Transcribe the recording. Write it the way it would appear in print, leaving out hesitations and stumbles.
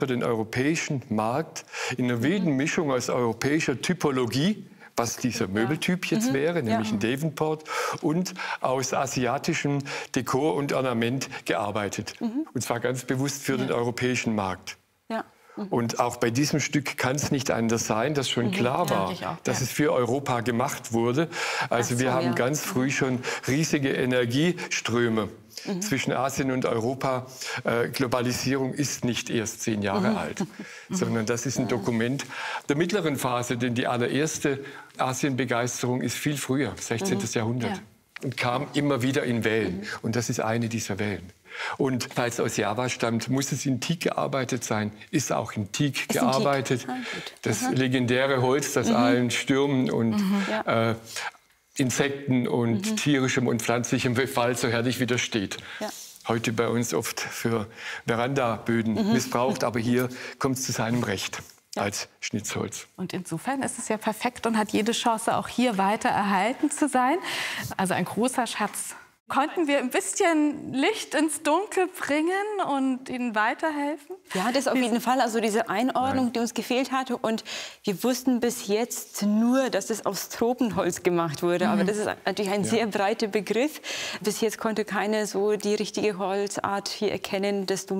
für den europäischen Markt in einer wilden Mischung aus europäischer Typologie, was dieser Möbeltyp jetzt wäre, nämlich ein Davenport, und aus asiatischem Dekor und Ornament gearbeitet. Und zwar ganz bewusst für den europäischen Markt. Und auch bei diesem Stück kann es nicht anders sein, dass schon klar war, dass es für Europa gemacht wurde. Also wir haben ganz früh schon riesige Energieströme zwischen Asien und Europa. Globalisierung ist nicht erst 10 Jahre alt, sondern das ist ein Dokument der mittleren Phase, denn die allererste Asienbegeisterung ist viel früher, 16. Jahrhundert, und kam immer wieder in Wellen. Und das ist eine dieser Wellen. Und falls es aus Java stammt, muss es in Teak gearbeitet sein, ist auch in Teak gearbeitet. Das legendäre Holz, das allen Stürmen und Insekten und tierischem und pflanzlichem Befall so herrlich widersteht. Heute bei uns oft für Verandaböden missbraucht, aber hier kommt es zu seinem Recht als Schnitzholz. Und insofern ist es ja perfekt und hat jede Chance, auch hier weiter erhalten zu sein. Also ein großer Schatz. Konnten wir ein bisschen Licht ins Dunkel bringen und Ihnen weiterhelfen? Ja, das auf jeden Fall. Also diese Einordnung, die uns gefehlt hatte. Und wir wussten bis jetzt nur, dass es aus Tropenholz gemacht wurde. Aber das ist natürlich ein sehr breiter Begriff. Bis jetzt konnte keiner so die richtige Holzart hier erkennen, das